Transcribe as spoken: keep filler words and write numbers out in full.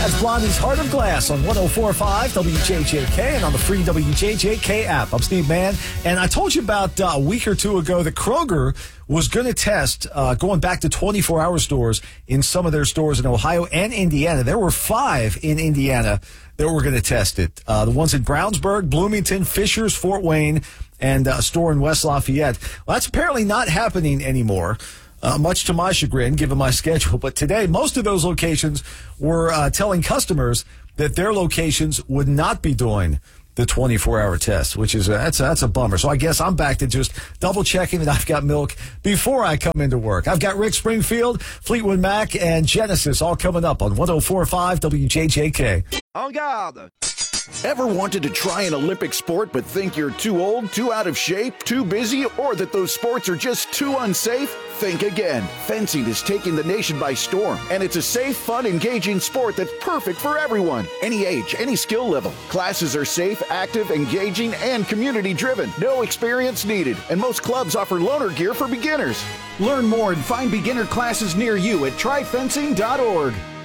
That's Blondie's Heart of Glass on one oh four point five W J J K and on the free W J J K app. I'm Steve Mann, and I told you about uh, a week or two ago that Kroger was going to test uh, going back to twenty-four hour stores in some of their stores in Ohio and Indiana. There were five in Indiana that were going to test it. Uh, the ones in Brownsburg, Bloomington, Fishers, Fort Wayne, and a store in West Lafayette. Well, that's apparently not happening anymore. Uh, much to my chagrin, given my schedule. But today, most of those locations were uh, telling customers that their locations would not be doing the twenty-four hour test, which is, uh, that's, that's a bummer. So I guess I'm back to just double checking that I've got milk before I come into work. I've got Rick Springfield, Fleetwood Mac, and Genesis all coming up on one oh four point five W J J K. En garde! Ever wanted to try an Olympic sport but think you're too old, too out of shape, too busy, or that those sports are just too unsafe? Think again. Fencing is taking the nation by storm, and it's a safe, fun, engaging sport that's perfect for everyone. Any age, any skill level. Classes are safe, active, engaging, and community-driven. No experience needed, and most clubs offer loaner gear for beginners. Learn more and find beginner classes near you at try fencing dot org.